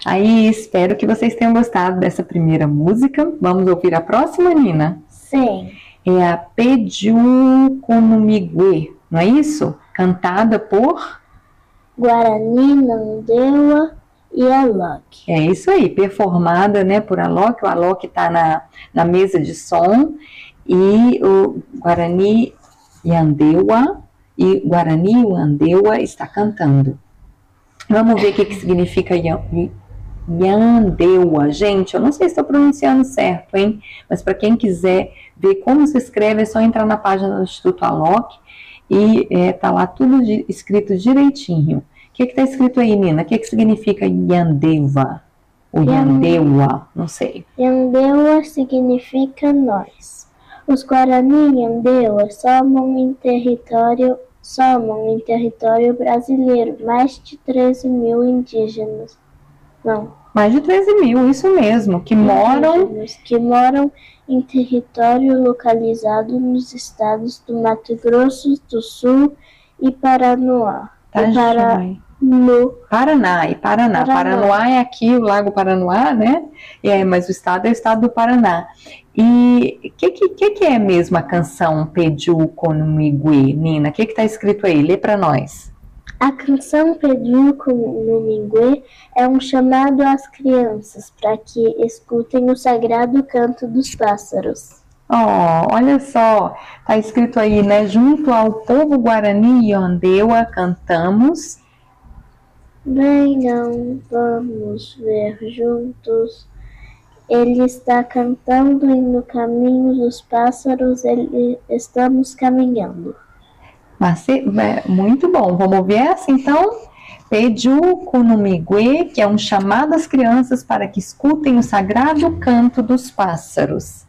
Aí, espero que vocês tenham gostado dessa primeira música. Vamos ouvir a próxima, Nina? Sim. É a Pejuconomigue, não é isso? Cantada por Guarani, Nandeua e Alok. É isso aí, performada, né, por Alok. O Alok está na mesa de som e o Guarani Yandeua e Guarani Yandeua está cantando. Vamos ver o que significa Yandeua. Gente, eu não sei se estou pronunciando certo, hein? Mas para quem quiser ver como se escreve, é só entrar na página do Instituto Alok e tá lá tudo escrito direitinho. O que está escrito aí, Nina? O que significa Yandeua? Ou Yandeua? Não sei. Yandeua significa nós. Os Guarani Yandeua somam em território brasileiro mais de 13 mil indígenas. Não. Mais de 13 mil, isso mesmo, que moram em território localizado nos estados do Mato Grosso do Sul e Paraná. Paraná. Paranoá é aqui, o Lago Paranoá, né? Mas o estado é o estado do Paraná. E o que é mesmo a canção Pejuconomigue, Nina? O que está escrito aí? Lê para nós. A canção Pejuconomigue é um chamado às crianças para que escutem o sagrado canto dos pássaros. Oh, olha só, está escrito aí, né? Junto ao povo Guarani Yandeua cantamos. Venham, vamos ver juntos. Ele está cantando e no caminho dos pássaros estamos caminhando. Muito bom, vamos ver essa então? Pejuconomigue, que é um chamado às crianças para que escutem o sagrado canto dos pássaros.